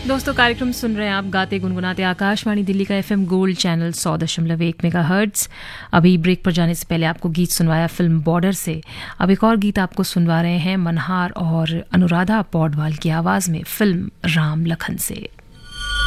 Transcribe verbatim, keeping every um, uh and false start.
दोस्तों, कार्यक्रम सुन रहे हैं आप गाते गुनगुनाते आकाशवाणी दिल्ली का एफएम गोल्ड चैनल सौ दशमलव एक मेगा हर्ट्ज। अभी ब्रेक पर जाने से पहले आपको गीत सुनवाया फिल्म बॉर्डर से। अब एक और गीत आपको सुनवा रहे हैं मनहार और अनुराधा पौडवाल की आवाज़ में, फिल्म राम लखन से।